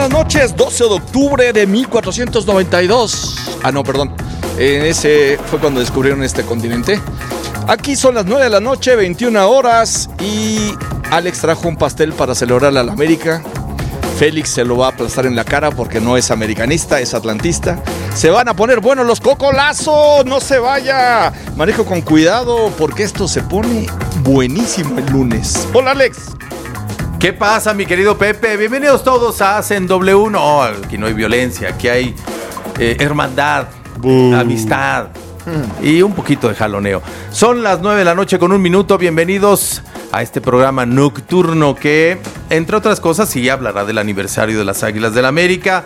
buenas noches. 12 de octubre de 1492. No, perdón. Ese fue cuando descubrieron este continente. Aquí son las 9 de la noche, 21 horas. Y Alex trajo un pastel para celebrar a la América. Félix se lo va a aplastar en la cara porque no es americanista, es atlantista. Se van a poner buenos los cocolazos. No se vaya. Manejo con cuidado porque esto se pone buenísimo el lunes. Hola, Alex. ¿Qué pasa, mi querido Pepe? Bienvenidos todos a Hacen W. No, aquí no hay violencia, aquí hay hermandad, amistad y un poquito de jaloneo. Son las 9 de la noche con 1 minuto. Bienvenidos a este programa nocturno que, entre otras cosas, sí hablará del aniversario de las Águilas del América,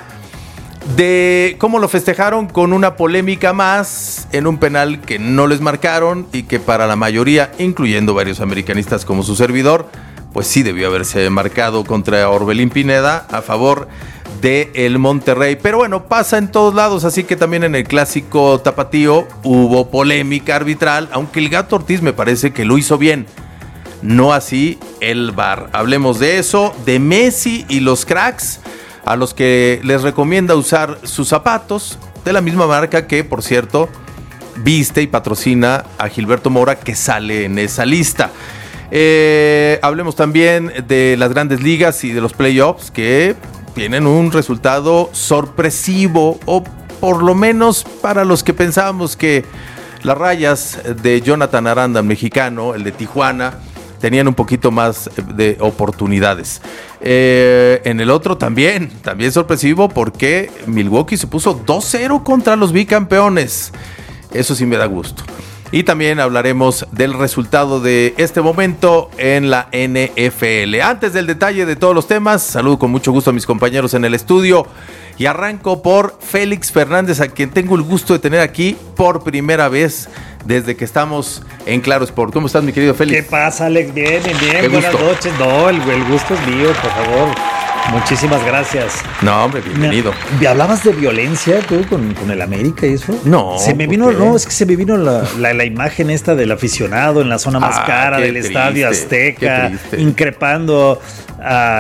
de cómo lo festejaron con una polémica más en un penal que no les marcaron y que para la mayoría, incluyendo varios americanistas como su servidor, pues sí debió haberse marcado contra Orbelín Pineda a favor de el Monterrey. Pero bueno, pasa en todos lados, así que también en el clásico tapatío hubo polémica arbitral, aunque el Gato Ortiz me parece que lo hizo bien. No así el VAR. Hablemos de eso, de Messi y los cracks, a los que les recomienda usar sus zapatos, de la misma marca que, por cierto, viste y patrocina a Gilberto Mora, que sale en esa lista. Hablemos también de las grandes ligas y de los playoffs que tienen un resultado sorpresivo, o por lo menos para los que pensábamos que las Rayas de Jonathan Aranda, mexicano, el de Tijuana, tenían un poquito más de oportunidades. En el otro también sorpresivo porque Milwaukee se puso 2-0 contra los bicampeones. Eso sí me da gusto. Y también hablaremos del resultado de este momento en la NFL. Antes del detalle de todos los temas, saludo con mucho gusto a mis compañeros en el estudio y arranco por Félix Fernández, a quien tengo el gusto de tener aquí por primera vez desde que estamos en Claro Sport. ¿Cómo estás, mi querido Félix? ¿Qué pasa, Alex? Bien. Buenas noches. No, el gusto es mío, por favor. Muchísimas gracias. No, hombre, bienvenido. ¿Hablabas de violencia tú con el América y eso? No. Es que se me vino la imagen esta del aficionado en la zona más cara del Estadio Azteca, increpando